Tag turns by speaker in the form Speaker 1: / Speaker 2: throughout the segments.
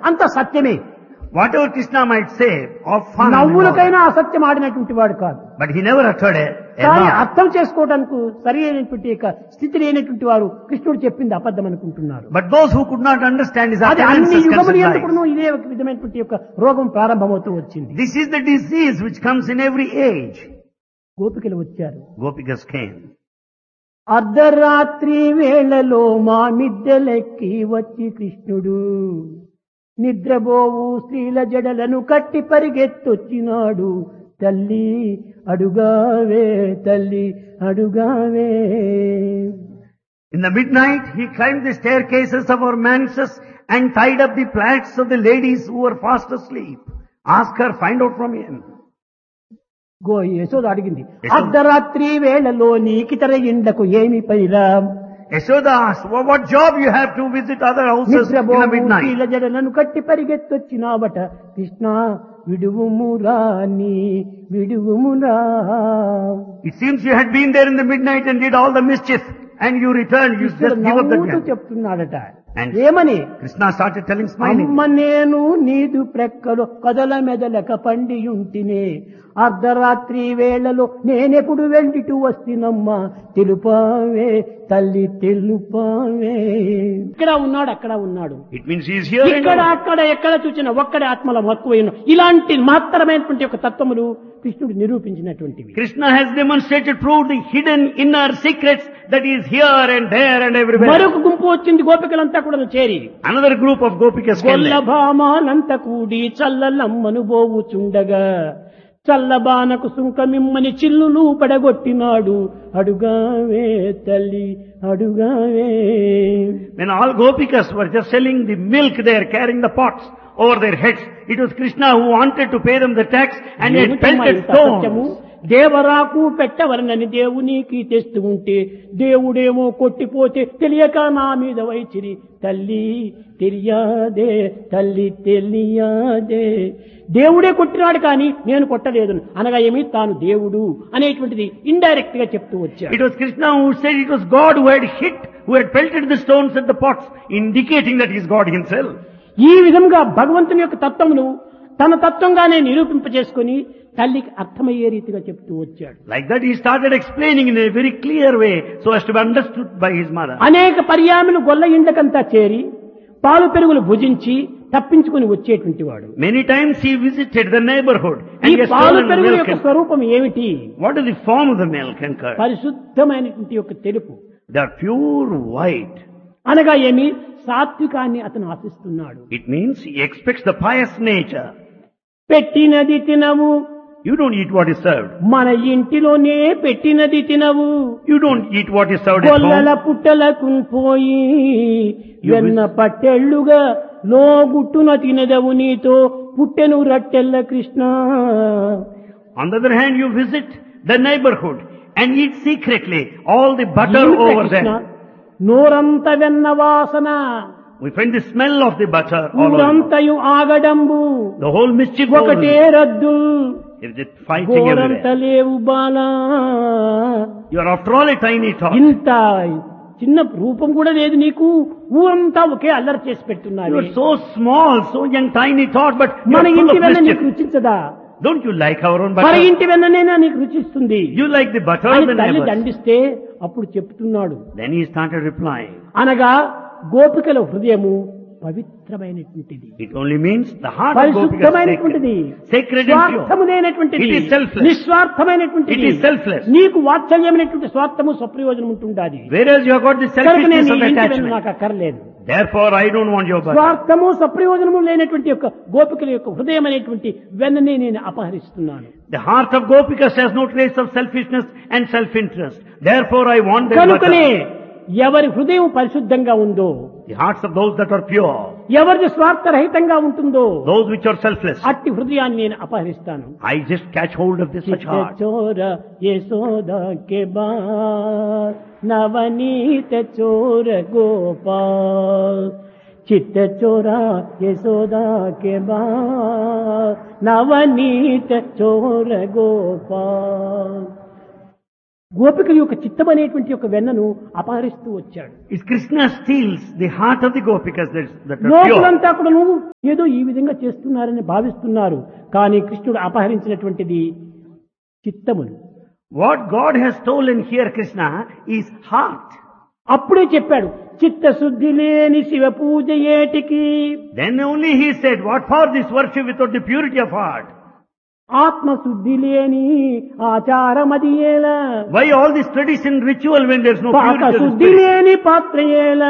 Speaker 1: అంత సత్యమే.
Speaker 2: Whatever Krishna might say of fun, and all
Speaker 1: నవ్వులకైనా
Speaker 2: that,
Speaker 1: అసత్యం ఆడినటువంటి వాడు కాదు.
Speaker 2: but he never uttered a
Speaker 1: కానీ
Speaker 2: lie.
Speaker 1: అర్థం చేసుకోవడానికి సరి అయినటువంటి యొక్క స్థితి లేనటువంటి వారు కృష్ణుడు చెప్పింది అబద్ధం అనుకుంటున్నారు.
Speaker 2: But those who could not understand his
Speaker 1: అది అన్ని
Speaker 2: utterances
Speaker 1: యుగములు
Speaker 2: considered
Speaker 1: ఎందుకును
Speaker 2: lies.
Speaker 1: ఇదే ఒక విధమైనటువంటి యొక్క రోగం ప్రారంభమవుతూ వచ్చింది.
Speaker 2: This is the disease which comes in every age.
Speaker 1: గోపికలు వచ్చారు.
Speaker 2: Gopikas came.
Speaker 1: అర్ధరాత్రి వేళలో మా మిద్దెలెక్కి వచ్చి కృష్ణుడు నిద్రబోవు స్త్రీల జడలను కట్టి పరిగెత్తొచ్చినాడు. తల్లి అడుగావే, తల్లి అడుగావే.
Speaker 2: In the midnight, he climbed the staircases of our mansions and tied up the plaits of the ladies who were fast asleep. Ask her, find out from him.
Speaker 1: Yashoda అడిగింది,
Speaker 2: యశోద.
Speaker 1: అర్ధరాత్రి వేళలో నీకితర ఇండ్లకు ఏమి పనిరా?
Speaker 2: Yashoda asked, what job you have to visit other houses in the
Speaker 1: నిద్రబోవు
Speaker 2: midnight?
Speaker 1: స్త్రీల జడలను కట్టి పరిగెత్తొచ్చినావట. కృష్ణ విడువుమురా నీ విడువుమురా.
Speaker 2: It seems you had been there in the midnight and did all the mischief, and you returned. You just give up the
Speaker 1: నవ్వుతూ
Speaker 2: gun.
Speaker 1: చెప్తున్నాడట.
Speaker 2: And
Speaker 1: ఏమని?
Speaker 2: Krishna started telling, smiling.
Speaker 1: అమ్మ నేను నీదు ప్రక్కలు కదల మెదలక పండియుంటినే. అర్ధరాత్రి వేళలో నేనెప్పుడు వెళ్ళిటూ వస్తున్నమ్మా. తెలుపావే తల్లి తెలుపావే. ఇక్కడ ఉన్నాడు, అక్కడ ఉన్నాడు,
Speaker 2: It means he is here and
Speaker 1: ఇక్కడ
Speaker 2: now.
Speaker 1: అక్కడ ఎక్కడ చూసినా ఒక్కడే ఆత్మల మక్కువైన ఇలాంటి మాత్రమైనటువంటి ఒక తత్వములు కృష్ణుడు నిరూపించినటువంటివి.
Speaker 2: Krishna has demonstrated, proved the hidden inner secrets that he is here and there and everywhere.
Speaker 1: మరొక గుంపు వచ్చింది, గోపికలంతా కూడా చేరి
Speaker 2: Another group of Gopikas came there.
Speaker 1: గొల్లభామాలంత కూడి చల్లలమ్మను బోవుచుండగా చల్లబానకు సుంకమిమ్మని చిల్లులు పడగొట్టినాడు. అడుగావే తల్లి అడుగావే.
Speaker 2: When all Gopikas were just selling the milk there, carrying the pots over their heads, it was Krishna who wanted to pay them the tax and he had
Speaker 1: ఏమిటమ్మా
Speaker 2: pelted
Speaker 1: ఇంత సత్యము?
Speaker 2: stones.
Speaker 1: దేవరాకు పెట్టవలనని దేవునికి తెస్తూ ఉంటే దేవుడేమో కొట్టిపోతే తెలియక నా మీద వైచిరి. తల్లి తెలియదే, తల్లి తెలియదే. దేవుడే కొట్టినాడు కానీ నేను కొట్టలేదు అనగా ఏమి తాను దేవుడు అనేటువంటిది ఇండైరెక్ట్ గా చెప్తూ వచ్చాడు.
Speaker 2: It was Krishna who said it was God who had hit, who had pelted the stones at the pots, indicating that he is God himself.
Speaker 1: ఈ విధంగా భగవంతుని యొక్క తత్వమును తన తత్వంగానే నిరూపింపజేసుకుని తల్లికి అర్థమయ్యే రీతిగా చెప్తూ వచ్చాడు.
Speaker 2: Like that he started explaining in a very clear way so as to be understood by his mother.
Speaker 1: అనేక పర్యాములు గొల్ల ఇండకంతా చేరి పాలు పెరుగులు భుజించి తప్పించుకుని వచ్చేటువంటి వాడు.
Speaker 2: Many times he visited the neighborhood and
Speaker 1: ఈ
Speaker 2: he has
Speaker 1: పాలు
Speaker 2: stolen
Speaker 1: పెరుగుల
Speaker 2: milk.
Speaker 1: యొక్క స్వరూపం ఏమిటి?
Speaker 2: What is the form of the milk and curd?
Speaker 1: పరిశుద్ధమైనటువంటి యొక్క తెలుపు.
Speaker 2: They are pure white.
Speaker 1: అనగా ఏమి? సాత్వికాన్ని అతను ఆశిస్తున్నాడు.
Speaker 2: It means he expects the pious nature.
Speaker 1: పెట్టినది తినవు,
Speaker 2: You don't eat what is served.
Speaker 1: మన ఇంటిలోనే పెట్టినది తినవు.
Speaker 2: You don't eat what is served at
Speaker 1: గొల్లల
Speaker 2: home.
Speaker 1: పుట్టలకు పోయి వెన్న పట్టెళ్ళుగా లోగుట్టున తినదవు నీతో పుట్టెను రట్టెల్ల Krishna.
Speaker 2: On the other hand, you visit the neighborhood and eat secretly all the butter
Speaker 1: ఏమిటా
Speaker 2: over
Speaker 1: కృష్ణ?
Speaker 2: there.
Speaker 1: నోరంత వెన్న వాసన,
Speaker 2: We find the smell of the butter all over.
Speaker 1: ఊరంతయు ఆగడంబు,
Speaker 2: The whole mischief
Speaker 1: ఒకటే
Speaker 2: over.
Speaker 1: రద్దు,
Speaker 2: There is fighting
Speaker 1: గోరంత
Speaker 2: everywhere.
Speaker 1: లేవు Bala.
Speaker 2: You are after all a tiny tot.
Speaker 1: ఇంత చిన్న రూపం కూడా లేదు నీకు, ఊరంతా ఒకే అల్లరి చేసి
Speaker 2: You
Speaker 1: పెట్టున్నారు.
Speaker 2: are so small, so young, tiny tot, but you
Speaker 1: మన
Speaker 2: are full
Speaker 1: ఇంటి
Speaker 2: of
Speaker 1: వెన్న నీకు
Speaker 2: mischief.
Speaker 1: రుచించదా?
Speaker 2: Don't you like our own
Speaker 1: మన
Speaker 2: butter?
Speaker 1: ఇంటి వెన్ననేనా నీకు రుచిస్తుంది
Speaker 2: You like the butter
Speaker 1: అని
Speaker 2: of the
Speaker 1: తల్లి
Speaker 2: neighbors.
Speaker 1: దండిస్తే అప్పుడు చెప్తున్నాడు.
Speaker 2: Then he started replying.
Speaker 1: అనగా గోపికల హృదయము పవిత్రమైనటువంటిది,
Speaker 2: It only means the heart of Gopikas is
Speaker 1: పరిశుద్ధమైనటువంటిది,
Speaker 2: sacred and pure.
Speaker 1: స్వార్థము లేనటువంటిది,
Speaker 2: It is selfless.
Speaker 1: నిస్వార్థమైనటువంటిది.
Speaker 2: It is selfless.
Speaker 1: నీకు వాత్సల్యమైనటువంటి స్వార్థము స్వప్రయోజనం ఉంటుండాది.
Speaker 2: Whereas you have got the
Speaker 1: కనుక నేను
Speaker 2: selfishness
Speaker 1: ఈ
Speaker 2: of
Speaker 1: ఇంటి వెన్న
Speaker 2: attachment.
Speaker 1: నాకు అక్కర్లేదు.
Speaker 2: Therefore, I don't want your butter.
Speaker 1: స్వార్థము సప్రయోజనము లేనటువంటి యొక్క గోపికల యొక్క హృదయం అనేటువంటి వెన్ననే నేను అపహరిస్తున్నాను.
Speaker 2: The heart of Gopikas has no trace of selfishness and self-interest. Therefore, I want their
Speaker 1: కనుకనే
Speaker 2: butter.
Speaker 1: ఎవరి హృదయం పరిశుద్ధంగా ఉందో,
Speaker 2: The hearts of those that are pure,
Speaker 1: ఎవరిది స్వార్థరహితంగా ఉంటుందో
Speaker 2: those which are selfless,
Speaker 1: అట్టి హృదయాన్ని నేను అపహరిస్తాను.
Speaker 2: I just catch hold of this such heart.
Speaker 1: చోర యశోదా కే బాల్ నవనీత చోర గోపాల్, చిత్త చోరా యశోదా కే బాల్ నవనీత చోర గోపాల్. గోపికల యొక్క చిత్తం అనేటువంటి యొక్క వెన్నను అపహరిస్తూ వచ్చాడు.
Speaker 2: It's Krishna steals the heart of the gopikas that are pure.
Speaker 1: లోకులంతా కూడా నువ్వు ఏదో ఈ విధంగా చేస్తున్నారని భావిస్తున్నారు. కానీ కృష్ణుడు అపహరించినటువంటిది చిత్తమును.
Speaker 2: What God has stolen here, Krishna, is heart.
Speaker 1: అప్పుడే చెప్పాడు, చిత్తశుద్ధి లేని శివ పూజ ఏటికి.
Speaker 2: Then only he said, what for this worship without the purity of heart?
Speaker 1: ఆత్మశుద్ధి లేని ఆచారమది ఏలా.
Speaker 2: Why all this tradition ritual when there's no purity of the
Speaker 1: పాకశుద్ధి
Speaker 2: spirit?
Speaker 1: లేని పాత్ర ఏలా.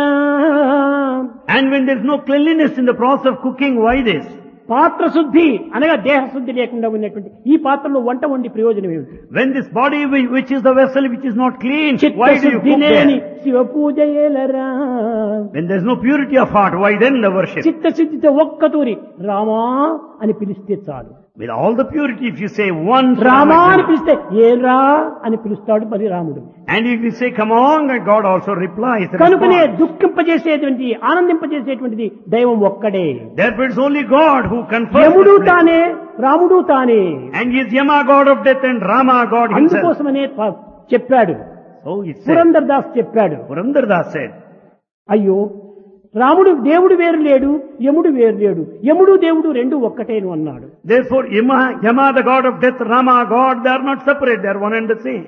Speaker 2: And when there's no cleanliness in the process of cooking, why this?
Speaker 1: పాత్ర శుద్ధి అనగా దేహ శుద్ధి లేకుండా ఉన్నటువంటి ఈ పాత్రలో వంట వండి ప్రయోజనం ఏమిటి?
Speaker 2: When this body which is the vessel which is not clean, why do you
Speaker 1: చిత్తశుద్ధి
Speaker 2: cook
Speaker 1: లేని
Speaker 2: there?
Speaker 1: Shiva puja ఏలరా.
Speaker 2: When there's no purity of heart, why then the worship?
Speaker 1: చిత్తశుద్ధితో ఒక్కతూరి రామా అని పిలిస్తే చాలు.
Speaker 2: With all the purity, if you say once,
Speaker 1: Rama అని పిలిస్తే ఏరా అని పిలుస్తాడు మరి రాముడు.
Speaker 2: and if you say come on, and God also replies.
Speaker 1: కనుకనే దుఃఖింపజేసేటువంటి ఆనందింపజేసేటువంటిది దైవం ఒక్కడే.
Speaker 2: Therefore it's only God who confers.
Speaker 1: యముడు తానే, రాముడు తానే.
Speaker 2: And he is Yama, God of death, and Rama, God himself.
Speaker 1: అందుకోసమనే చెప్పాడు,
Speaker 2: So it said.
Speaker 1: Purandar Das చెప్పాడు,
Speaker 2: Purandar Das said,
Speaker 1: అయ్యో రాముడు దేవుడు వేరు లేడు, యముడు వేరు లేడు, యముడు దేవుడు రెండు ఒక్కటేను అన్నాడు.
Speaker 2: therefore Yama, the God of death, Rama, God, they are not separate, they are one and the same.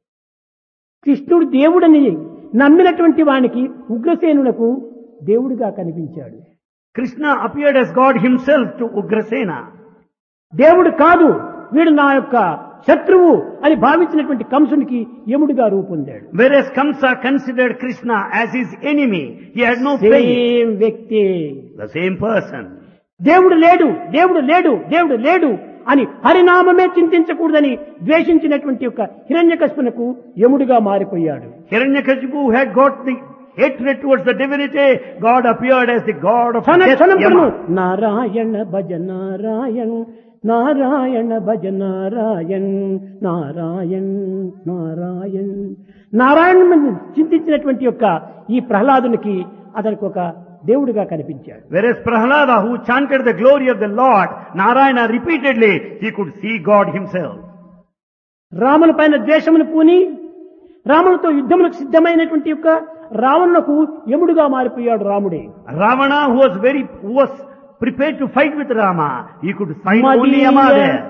Speaker 1: కృష్ణుడు దేవుడని నమ్మినటువంటి వానికి ఉగ్రసేనులకు దేవుడిగా కనిపించాడు.
Speaker 2: Krishna appeared as God himself to Ugrasena.
Speaker 1: దేవుడు కాదు వీడు నా యొక్క శత్రువు అని భావించినటువంటి కంసునికి యముడిగా రూపొందాడు.
Speaker 2: Whereas Kamsa considered Krishna as his enemy, he had no faith.
Speaker 1: Same వ్యక్తి.
Speaker 2: The same person.
Speaker 1: దేవుడు లేడు, దేవుడు లేడు, దేవుడు లేడు అని హరినామమే చింతించకూడదని ద్వేషించినటువంటి యొక్క హిరణ్యకశిపునకు యముడిగా మారిపోయాడు.
Speaker 2: Hiranyakashipu had got the hatred towards the divinity. God appeared as the God of death,
Speaker 1: Kshana Kshanam
Speaker 2: Yama.
Speaker 1: Narayana భజ నారాయణ, నారాయణ భజ నారాయణ, నారాయణ నారాయణ నారాయణ చింతించినటువంటి యొక్క ఈ ప్రహ్లాదునికి అతనికి ఒక దేవుడిగా కనిపించాడు.
Speaker 2: Whereas Prahlada, who chanted the glory of the Lord, Narayana repeatedly, he could see God himself.
Speaker 1: రాముని పైన ద్వేషమును పూని రామునితో యుద్ధములకు సిద్ధమైనటువంటి యొక్క రావణునకు యముడుగా మారిపోయాడు రాముడే.
Speaker 2: Ravana, who was prepared to fight with Rama, he could find only Yama there.